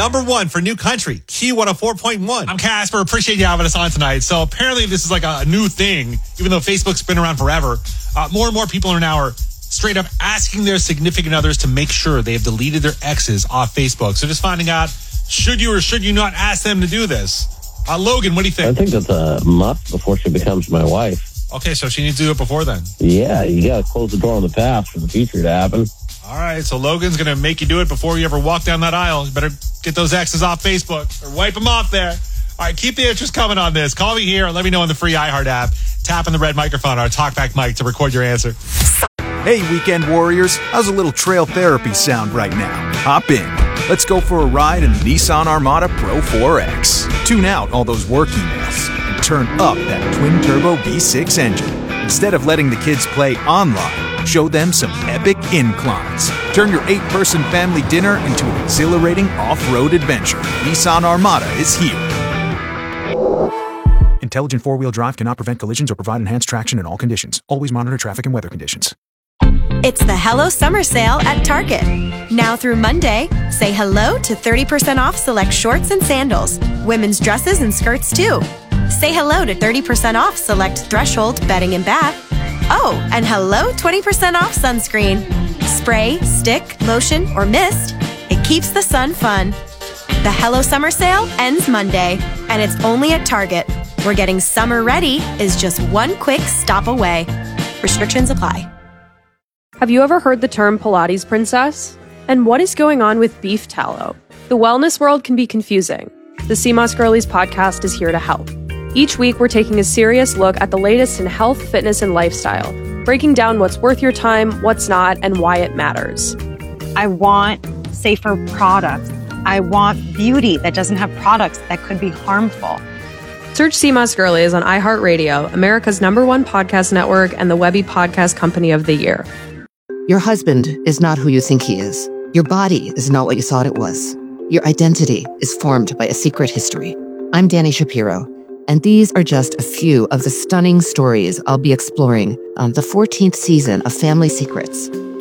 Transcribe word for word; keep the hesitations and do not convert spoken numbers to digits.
number one for New Country, Q one oh four point one. I'm Casper. Appreciate you having us on tonight. So apparently this is like a new thing, even though Facebook's been around forever. Uh, more and more people are now are straight up asking their significant others to make sure they have deleted their exes off Facebook. So just finding out, should you or should you not ask them to do this? Uh, Logan, what do you think? I think that's a must before she becomes my wife. Okay, so she needs to do it before then. Yeah, you got to close the door on the past for the future to happen. All right, so Logan's going to make you do it before you ever walk down that aisle. You better get those exes off Facebook or wipe them off there. All right, keep the interest coming on this. Call me here or let me know on the free iHeart app. Tap on the red microphone, our TalkBack mic, to record your answer. Hey, weekend warriors. How's a little trail therapy sound right now? Hop in. Let's go for a ride in the Nissan Armada Pro four X. Tune out all those work emails and turn up that twin-turbo V six engine. Instead of letting the kids play online, show them some epic inclines. Turn your eight-person family dinner into an exhilarating off-road adventure. Nissan Armada is here. Intelligent four-wheel drive cannot prevent collisions or provide enhanced traction in all conditions. Always monitor traffic and weather conditions. It's the Hello Summer Sale at Target. Now through Monday, say hello to thirty percent off select shorts and sandals, women's dresses and skirts too. Say hello to thirty percent off select Threshold bedding and bath. Oh, and hello twenty percent off sunscreen. Spray, stick, lotion, or mist. It keeps the sun fun. The Hello Summer Sale ends Monday, and it's only at Target, where getting summer ready is just one quick stop away. Restrictions apply. Have you ever heard the term Pilates princess? And what is going on with beef tallow? The wellness world can be confusing. The C M O S Girlies podcast is here to help. Each week, we're taking a serious look at the latest in health, fitness, and lifestyle, breaking down what's worth your time, what's not, and why it matters. I want safer products. I want beauty that doesn't have products that could be harmful. Search C M O S Girlies on iHeartRadio, America's number one podcast network, and the Webby Podcast Company of the Year. Your husband is not who you think he is. Your body is not what you thought it was. Your identity is formed by a secret history. I'm Dani Shapiro, and these are just a few of the stunning stories I'll be exploring on the fourteenth season of Family Secrets.